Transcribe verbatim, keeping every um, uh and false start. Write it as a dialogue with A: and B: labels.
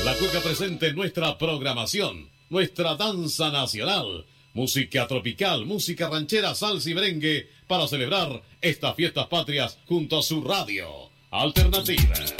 A: La cueca presente en nuestra programación, nuestra danza nacional, música tropical, música ranchera, salsa y merengue para celebrar estas fiestas patrias junto a su radio alternativa.